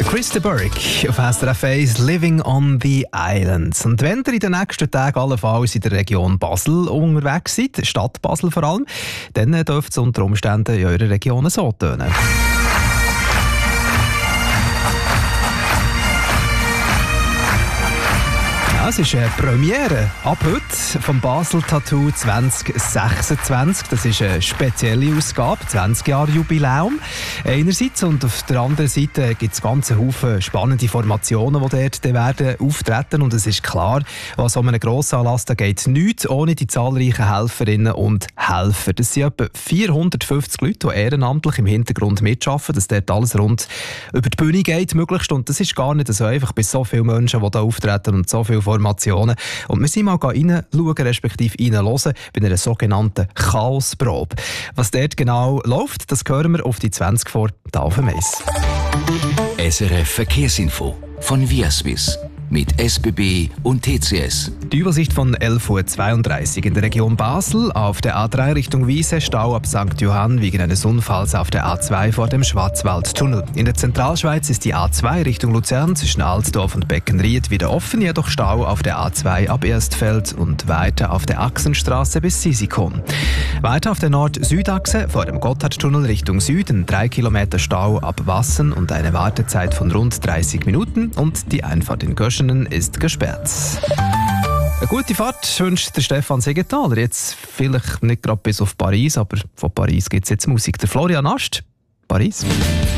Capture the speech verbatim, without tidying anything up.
Chris de Burgh auf S R F eins «Living on the Island». Und wenn ihr in den nächsten Tagen allenfalls in der Region Basel unterwegs seid, Stadt Basel vor allem, dann dürfte es unter Umständen in eurer Region so tönen. Ja, es ist eine Premiere ab heute vom Basel Tattoo zwanzig sechsundzwanzig. Das ist eine spezielle Ausgabe, zwanzig Jahre Jubiläum. Einerseits und auf der anderen Seite gibt es ganz Haufen spannende Formationen, die dort werden auftreten. Und es ist klar, was um einen Grossanlass da geht nichts ohne die zahlreichen Helferinnen und Helfer. Das sind etwa vierhundertfünfzig Leute, die ehrenamtlich im Hintergrund mitarbeiten, dass dort alles rund über die Bühne geht, möglichst. Und das ist gar nicht so einfach bei so vielen Menschen, die da auftreten und so viele Formationen. Und wir sind mal reinschauen, respektive reinhören, bei einer sogenannten Chaosprobe. Was dort genau läuft, das hören wir auf die zwanzig vor, da auf dem Eis. S R F Verkehrsinfo von Viaswiss mit S B B und T C S. Die Übersicht von elf Uhr zweiunddreißig in der Region Basel. Auf der A drei Richtung Wiese Stau ab Sankt Johann wegen eines Unfalls auf der A zwei vor dem Schwarzwaldtunnel. In der Zentralschweiz ist die A zwei Richtung Luzern zwischen Altdorf und Beckenried wieder offen, jedoch Stau auf der A zwei ab Erstfeld und weiter auf der Achsenstraße bis Sisikon. Weiter auf der Nord-Süd-Achse vor dem Gotthardtunnel Richtung Süden drei Kilometer Stau ab Wassen und eine Wartezeit von rund dreißig Minuten und die Einfahrt in Göschenen ist gesperrt. Eine gute Fahrt wünscht der Stefan Siegenthaler. Jetzt vielleicht nicht gerade bis auf Paris, aber von Paris gibt es jetzt Musik. Der Florian Ast, Paris.